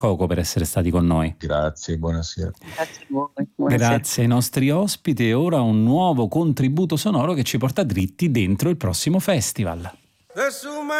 Coco per essere stati con noi. Grazie, buonasera. Grazie a voi. Buonasera. Grazie ai nostri ospiti e ora un nuovo contributo sonoro che ci porta dritti dentro il prossimo festival.